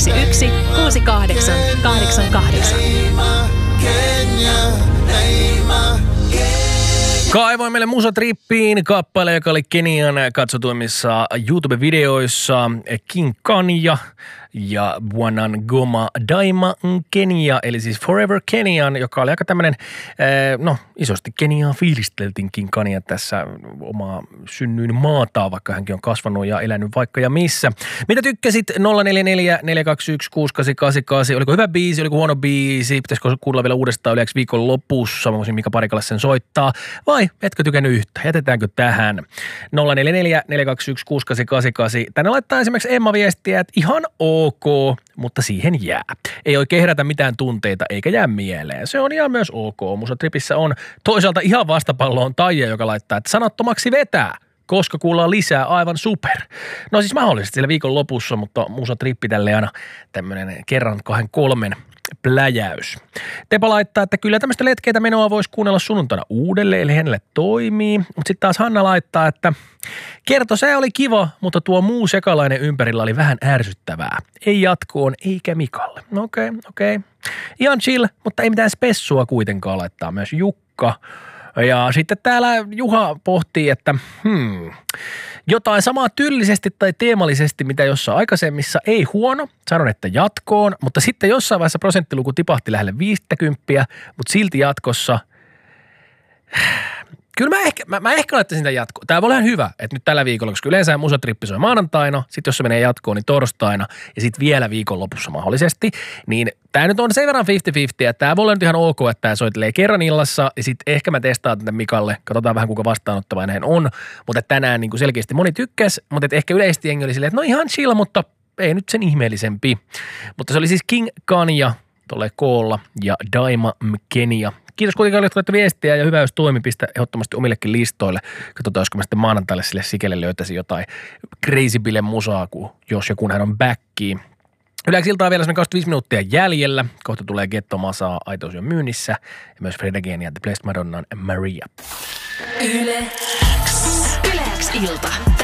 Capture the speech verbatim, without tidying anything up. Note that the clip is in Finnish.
kaksi yksi kuusi kahdeksan kahdeksan kahdeksan. Kaivoin meille Musatrippiin kappale, joka oli Kenian katsotuimmissa YouTube-videoissa King Kanye ja Bwana Ngoma Daima Kenya, eli siis Forever Kenyan, joka oli aika tämmöinen, no isosti Keniaa fiilisteltiin King Kanye tässä omaa synnyin maataan, vaikka hänkin on kasvanut ja elänyt vaikka ja missä. Mitä tykkäsit? nolla neljä neljä neljä kaksi yksi kuusi kahdeksan kahdeksan kahdeksan. Oliko hyvä biisi, oliko huono biisi? Pitäisikö kuulla vielä uudestaan yleensä viikon lopussa? Mä voisin Mika Parikalle sen soittaa. Vai etkö tykännyt yhtä? Jätetäänkö tähän? nolla neljä neljä neljä kaksi yksi kuusi kahdeksan kahdeksan kahdeksan. Tänne laittaa esimerkiksi Emma viestiä, että ihan ok, mutta siihen jää. Ei oikein herätä mitään tunteita eikä jää mieleen. Se on ihan myös ok. Musatripissä on toisaalta ihan vastapalloon Taija, joka laittaa, että sanattomaksi vetää, koska kuullaan lisää aivan super. No siis mahdollisesti siellä viikon lopussa, mutta Musatrippi tälle aina tämmöinen kerran kahden kolmen pläjäys. Tepa laittaa, että kyllä tämmöistä letkeitä menoa voisi kuunnella sunnuntaina uudelleen, eli hänelle toimii. Mutta sitten taas Hanna laittaa, että kerto se oli kiva, mutta tuo muu sekalainen ympärillä oli vähän ärsyttävää. Ei jatkoon eikä Mikalle. No okei, okay, okei. Okay. Ihan chill, mutta ei mitään spessua kuitenkaan, laittaa myös Jukka. Ja sitten täällä Juha pohtii, että hmm, jotain samaa tyylisesti tai teemallisesti, mitä jossain aikaisemmissa, ei huono. Sanon, että jatkoon, mutta sitten jossain vaiheessa prosenttiluku tipahti lähelle viisikymmentä, mutta silti jatkossa kyllä mä ehkä, mä, mä ehkä laittaisin sitä jatkoon. Tämä voi olla ihan hyvä, että nyt tällä viikolla, koska yleensä Musatrippi soi maanantaina, sitten jos se menee jatkoon, niin torstaina ja sitten vielä viikonlopussa mahdollisesti, niin tämä nyt on sen verran viisikymmentä viisikymmentä, että tämä voi olla nyt ihan ok, että tämä soitelee kerran illassa ja sitten ehkä mä testaan tätä Mikalle, katsotaan vähän kuinka vastaanottavainen hän on, mutta tänään niin kuin selkeästi moni tykkäsi, mutta et ehkä yleisesti jengi oli silleen, että no ihan chill, mutta ei nyt sen ihmeellisempi. Mutta se oli siis King Kanye tuolle koolla ja Daima Kenya. Kiitos kuitenkin, että olette viestiä ja hyvä, jos toimi, pistä ehdottomasti omillekin listoille. Katsotaan, josko mä sitten maanantaille sille Sikelle löytäisin jotain crazy bile musaa, jos ja kun hän on backiin. Yleensä iltaa vielä kaksikymmentäviisi minuuttia jäljellä. Kohta tulee Getto Masaa, Aitous on myynnissä ja myös Fred Again ja The Blessed Madonnan Maria. Yle X. Yle X ilta.